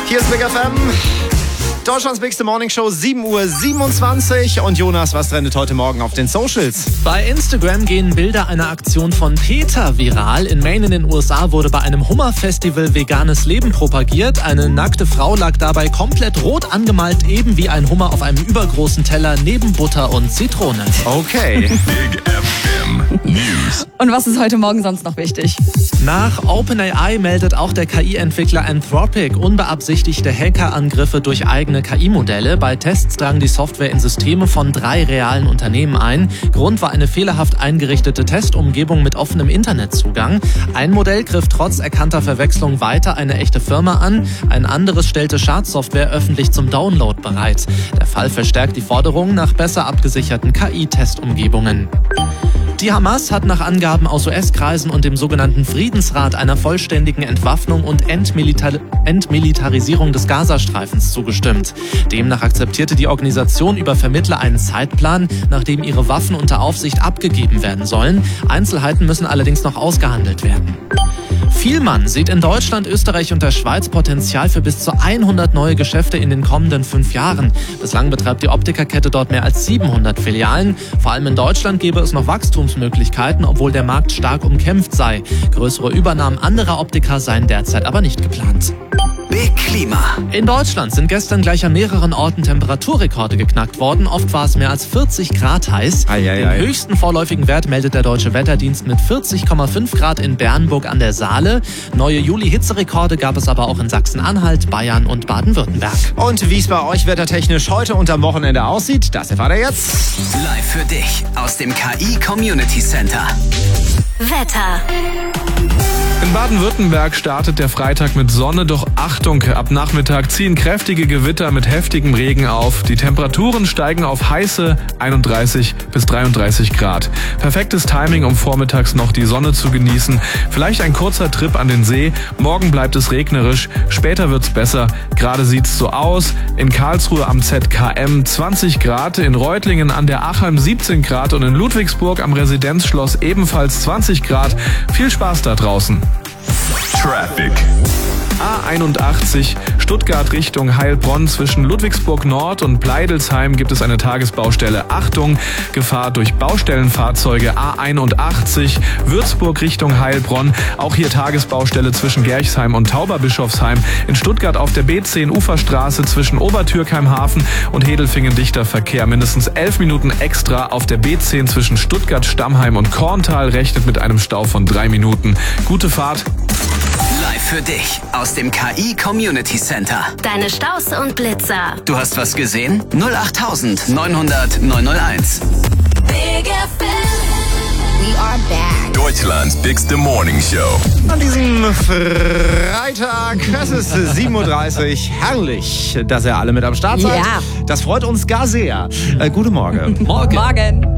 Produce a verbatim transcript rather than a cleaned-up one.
Hier ist Big F M. Deutschlands Bigste Morningshow, sieben Uhr siebenundzwanzig. Und Jonas, was trendet heute Morgen auf den Socials? Bei Instagram gehen Bilder einer Aktion von PETA viral. In Maine in den U S A wurde bei einem Hummerfestival veganes Leben propagiert. Eine nackte Frau lag dabei komplett rot angemalt, eben wie ein Hummer auf einem übergroßen Teller neben Butter und Zitrone. Okay. Big F M News. Und was ist heute Morgen sonst noch wichtig? Nach OpenAI meldet auch der K I-Entwickler Anthropic unbeabsichtigte Hackerangriffe durch eigene K I-Modelle. Bei Tests drang die Software in Systeme von drei realen Unternehmen ein. Grund war eine fehlerhaft eingerichtete Testumgebung mit offenem Internetzugang. Ein Modell griff trotz erkannter Verwechslung weiter eine echte Firma an. Ein anderes stellte Schadsoftware öffentlich zum Download bereit. Der Fall verstärkt die Forderung nach besser abgesicherten K I-Testumgebungen. Die Hamas hat nach Angaben aus U S-Kreisen und dem sogenannten Friedensrat einer vollständigen Entwaffnung und Entmilitar- Entmilitarisierung des Gazastreifens zugestimmt. Demnach akzeptierte die Organisation über Vermittler einen Zeitplan, nachdem ihre Waffen unter Aufsicht abgegeben werden sollen. Einzelheiten müssen allerdings noch ausgehandelt werden. Vielmann sieht in Deutschland, Österreich und der Schweiz Potenzial für bis zu hundert neue Geschäfte in den kommenden fünf Jahren. Bislang betreibt die Optikerkette dort mehr als siebenhundert Filialen. Vor allem in Deutschland gäbe es noch Wachstumsmöglichkeiten, obwohl der Markt stark umkämpft sei. Größere Übernahmen anderer Optiker seien derzeit aber nicht geplant. Big Klima. In Deutschland sind gestern gleich an mehreren Orten Temperaturrekorde geknackt worden. Oft war es mehr als vierzig Grad heiß. Ei, ei, Den ei. höchsten vorläufigen Wert meldet der Deutsche Wetterdienst mit vierzig Komma fünf Grad in Bernburg an der Saale. Neue Juli-Hitzerekorde gab es aber auch in Sachsen-Anhalt, Bayern und Baden-Württemberg. Und wie es bei euch wettertechnisch heute und am Wochenende aussieht, das erfahrt ihr jetzt. Live für dich aus dem K I Community Center. Wetter. In Baden-Württemberg startet der Freitag mit Sonne, doch Achtung, ab Nachmittag ziehen kräftige Gewitter mit heftigem Regen auf. Die Temperaturen steigen auf heiße einunddreißig bis dreiunddreißig Grad. Perfektes Timing, um vormittags noch die Sonne zu genießen. Vielleicht ein kurzer Trip an den See. Morgen bleibt es regnerisch, später wird's besser. Gerade sieht's so aus. In Karlsruhe am Z K M zwanzig Grad, in Reutlingen an der Achalm siebzehn Grad und in Ludwigsburg am Residenzschloss ebenfalls zwanzig Grad. Viel Spaß da draußen. Traffic. A einundachtzig, Stuttgart Richtung Heilbronn. Zwischen Ludwigsburg Nord und Bleidelsheim gibt es eine Tagesbaustelle. Achtung, Gefahr durch Baustellenfahrzeuge. A einundachtzig, Würzburg Richtung Heilbronn. Auch hier Tagesbaustelle zwischen Gerchsheim und Tauberbischofsheim. In Stuttgart auf der B zehn Uferstraße zwischen Obertürkheim-Hafen und Hedelfingen dichter Verkehr. Mindestens elf Minuten extra auf der B zehn zwischen Stuttgart, Stammheim und Korntal. Rechnet mit einem Stau von drei Minuten. Gute Fahrt. Live für dich aus dem K I Community Center. Deine Staus und Blitzer. Du hast was gesehen? null acht neunhundert neunhunderteins. Big F M. We are back. Deutschlands Bigste Morning Show. An diesem Freitag, es ist sieben Uhr dreißig. Herrlich, dass ihr alle mit am Start seid. Ja. Das freut uns gar sehr. Äh, guten Morgen. Morgen. Morgen.